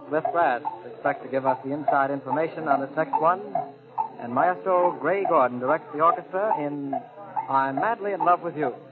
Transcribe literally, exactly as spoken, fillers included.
Smith Brass expect to give us the inside information on this next one. And Maestro Gray Gordon directs the orchestra in I'm Madly in Love with You.